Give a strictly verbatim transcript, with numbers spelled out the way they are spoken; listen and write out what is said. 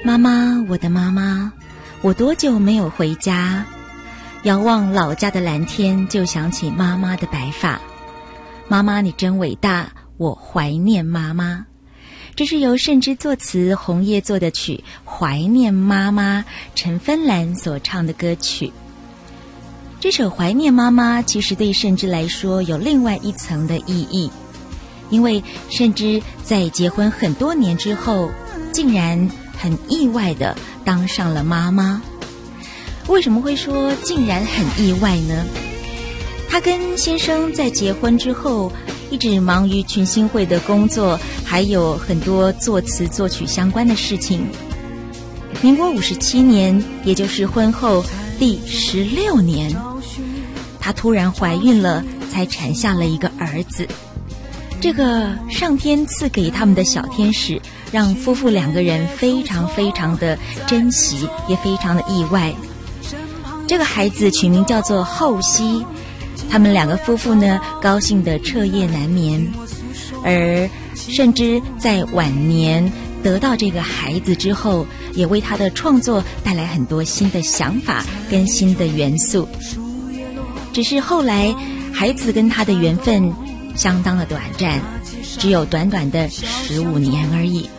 妈妈，我的妈妈，我多久没有回家？遥望老家的蓝天，就想起妈妈的白发。妈妈你真伟大，我怀念妈妈。这是由慎之作词，红叶做的曲《怀念妈妈》，陈芬兰所唱的歌曲。这首《怀念妈妈》其实对慎之来说有另外一层的意义，因为慎之在结婚很多年之后，竟然很意外地当上了妈妈。为什么会说竟然很意外呢？她跟先生在结婚之后一直忙于群星会的工作，还有很多作词作曲相关的事情。民国五十七年，也就是婚后第十六年，她突然怀孕了，才产下了一个儿子。这个上天赐给他们的小天使，让夫妇两个人非常非常的珍惜，也非常的意外。这个孩子取名叫做后熙，他们两个夫妇呢，高兴得彻夜难眠。而慎之在晚年得到这个孩子之后，也为他的创作带来很多新的想法跟新的元素。只是后来孩子跟他的缘分相当的短暂，只有短短的十五年而已。